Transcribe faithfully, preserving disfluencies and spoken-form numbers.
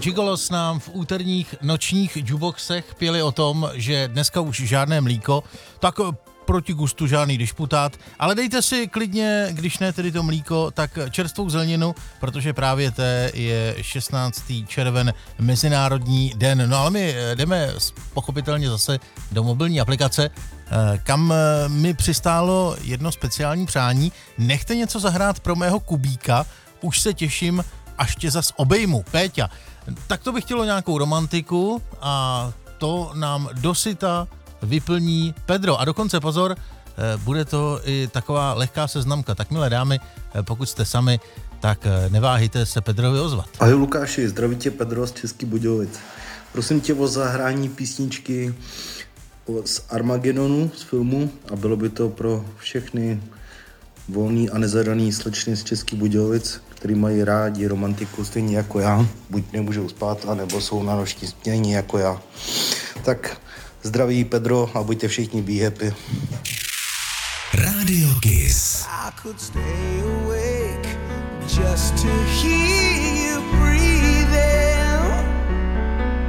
Gigolos nám v úterních nočních jukeboxech pěli o tom, že dneska už žádné mlíko, tak proti gustu žádný dišputát, ale dejte si klidně, když ne tedy to mlíko, tak čerstvou zeleninu, protože právě té je šestnáctého červen, Mezinárodní den. No ale my jdeme pochopitelně zase do mobilní aplikace, kam mi přistálo jedno speciální přání. Nechte něco zahrát pro mého Kubíka, už se těším, až tě zas obejmu. Péťa, tak to by chtělo nějakou romantiku a to nám dosyta vyplní Pedro. A dokonce pozor, bude to i taková lehká seznamka. Tak milé dámy, pokud jste sami, tak neváhejte se Pedrovi ozvat. Ahoj Lukáši, zdraví tě Pedro z Český Budějovic. Prosím tě o zahrání písničky z Armagedonu, z filmu, a bylo by to pro všechny volný a nezadaný slečny z Český Budějovic, který mají rádi romantiku stejně jako já, buď nemůžou spát, anebo jsou na noční směně jako já. Tak zdraví Pedro a buďte všichni be happy. Radio Kiss. I could stay awake just to hear